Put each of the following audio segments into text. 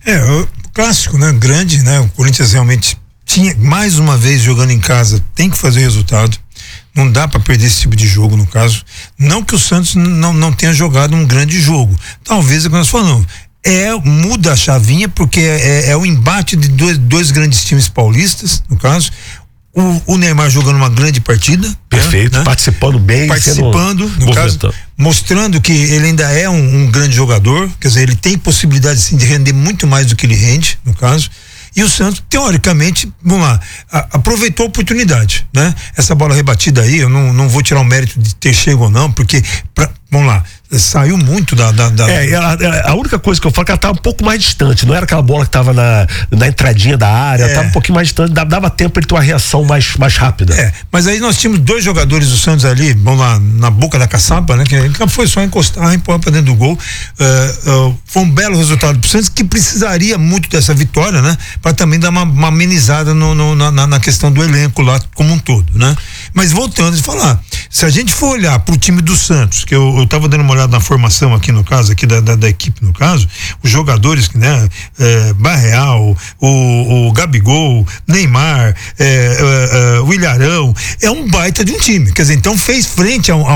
O clássico, né? Grande, né? O Corinthians realmente tinha, mais uma vez, jogando em casa, tem que fazer resultado. Não dá para perder esse tipo de jogo, no caso. Não que o Santos não tenha jogado um grande jogo. Talvez, é o que nós falamos, muda a chavinha, porque é o embate de dois grandes times paulistas, no caso. O Neymar jogando uma grande partida. Perfeito, né? Participando bem. No caso, mostrando que ele ainda é um grande jogador, quer dizer, ele tem possibilidade sim, de render muito mais do que ele rende, no caso. E o Santos, teoricamente, vamos lá, aproveitou a oportunidade, né? Essa bola rebatida aí, eu não vou tirar o mérito de ter chego ou não, porque, vamos lá, saiu muito da... A única coisa que eu falo é que ela estava um pouco mais distante, não era aquela bola que estava na entradinha da área, estava um pouquinho mais distante, dava tempo para ele ter uma reação mais rápida. Mas aí nós tínhamos 2 jogadores do Santos ali, vamos lá, na boca da caçapa, né? Que foi só encostar, empurrar para dentro do gol. Foi um belo resultado pro Santos, que precisaria muito dessa vitória, né? Para também dar uma amenizada na questão do elenco lá como um todo, né? Mas voltando a falar, se a gente for olhar pro time do Santos, que eu tava dando uma olhada na formação aqui no caso, aqui da equipe no caso, os jogadores, né? Barreal, o Gabigol, Neymar, o Ilharão, é um baita de um time, quer dizer, então fez frente a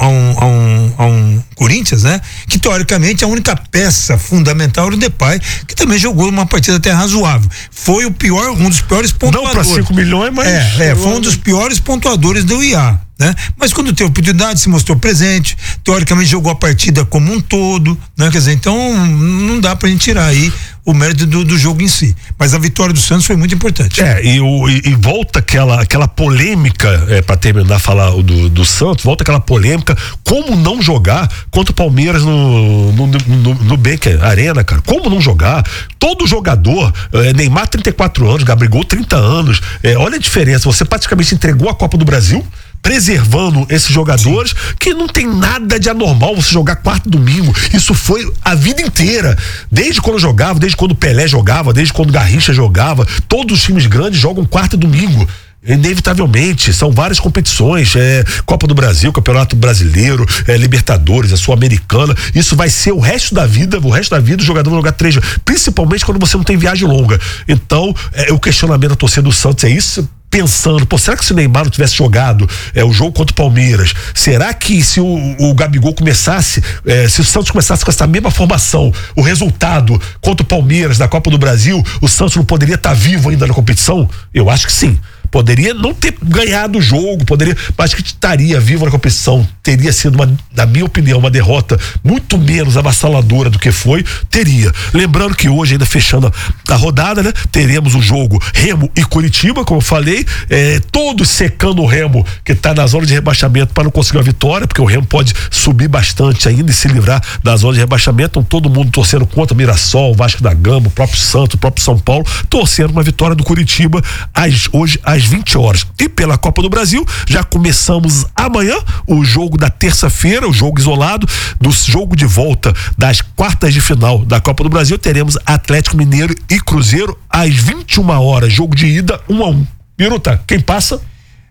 um Corinthians, né? Que teoricamente a única peça fundamental era o Depay, que também jogou uma partida até razoável. Foi um dos piores pontuadores. Não para 5 milhões, mas... foi um dos piores pontuadores do IA, né? Mas quando teve oportunidade, se mostrou presente, teoricamente jogou a partida como um todo, né? Quer dizer, então não dá pra gente tirar aí o mérito do jogo em si, mas a vitória do Santos foi muito importante. E volta aquela polêmica, para terminar falar do Santos, volta aquela polêmica, como não jogar contra o Palmeiras no Becker Arena, cara, como não jogar? Todo jogador, Neymar 34 anos, Gabigol 30 anos, olha a diferença, você praticamente entregou a Copa do Brasil, preservando esses jogadores. Sim. Que não tem nada de anormal você jogar quarto e domingo. Isso foi a vida inteira. Desde quando eu jogava, desde quando o Pelé jogava, desde quando o Garrincha jogava, todos os times grandes jogam quarto e domingo. Inevitavelmente, são várias competições, Copa do Brasil, Campeonato Brasileiro, Libertadores, a Sul-Americana, isso vai ser o resto da vida o jogador vai jogar 3 jogos, principalmente quando você não tem viagem longa. Então, o questionamento da torcida do Santos é isso, pensando, será que se o Neymar não tivesse jogado o jogo contra o Palmeiras, será que se o Gabigol começasse, se o Santos começasse com essa mesma formação, o resultado contra o Palmeiras da Copa do Brasil, o Santos não poderia estar vivo ainda na competição? Eu acho que sim. Poderia não ter ganhado o jogo, mas que estaria vivo na competição. Teria sido, na minha opinião, uma derrota muito menos avassaladora do que foi, teria. Lembrando que hoje, ainda fechando a rodada, né? Teremos o jogo Remo e Curitiba, como eu falei, todos secando o Remo, que está na zona de rebaixamento, para não conseguir uma vitória, porque o Remo pode subir bastante ainda e se livrar da zona de rebaixamento. Então todo mundo torcendo contra Mirassol, Vasco da Gama, o próprio Santos, o próprio São Paulo, torcendo uma vitória do Curitiba hoje às 20 horas. E pela Copa do Brasil, já começamos amanhã o jogo da terça-feira, o jogo isolado do jogo de volta das quartas de final da Copa do Brasil. Teremos Atlético Mineiro e Cruzeiro às 21 horas, jogo de ida 1-1. Biruta, quem passa?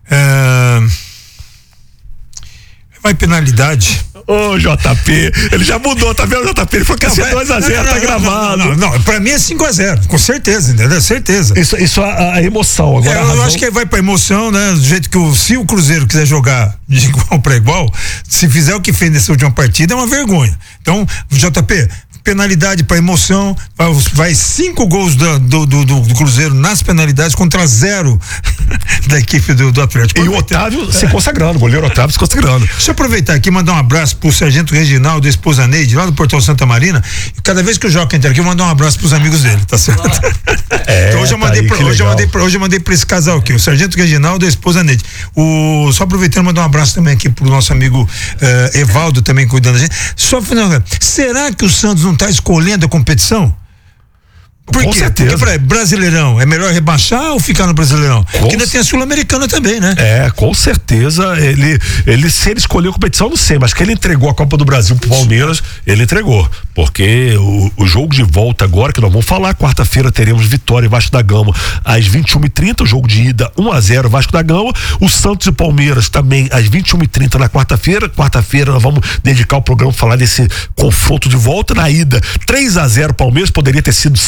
Vai penalidade. Ô, JP, ele já mudou, tá vendo, JP? Ele falou que ia ser 2-0, tá gravado. Não, pra mim é 5-0, com certeza, entendeu? Certeza. Isso a emoção. Agora eu acho que vai pra emoção, né? Do jeito que se o Cruzeiro quiser jogar de igual pra igual, se fizer o que fez nessa última partida, é uma vergonha. Então, JP, penalidade para emoção, vai 5 gols do Cruzeiro nas penalidades contra 0 da equipe do Atlético. E o Otávio se consagrando, o goleiro Otávio se consagrando. Deixa eu aproveitar aqui e mandar um abraço pro Sargento Reginaldo, a esposa Neide, lá do Portal Santa Marina. E cada vez que o Joca entra aqui, eu mando um abraço pros amigos dele, tá certo? Então hoje eu mandei pra esse casal aqui, o Sargento Reginaldo e a esposa Neide. Só aproveitando, mandar um abraço também aqui pro nosso amigo Evaldo, também cuidando da gente. Só final, será que o Santos não está escolhendo a competição? Por com quê? certeza. Porque Brasileirão, é melhor rebaixar ou ficar no Brasileirão? Porque ainda tem a Sul-Americana também, né? Com certeza, se ele escolheu a competição, não sei, mas que ele entregou a Copa do Brasil pro Palmeiras, ele entregou, porque o jogo de volta agora, que nós vamos falar, quarta-feira teremos Vitória e Vasco da Gama às 21h30, o jogo de ida 1-0 Vasco da Gama, o Santos e Palmeiras também às 21h30 na quarta-feira nós vamos dedicar o programa para falar desse confronto de volta, na ida 3-0 Palmeiras, poderia ter sido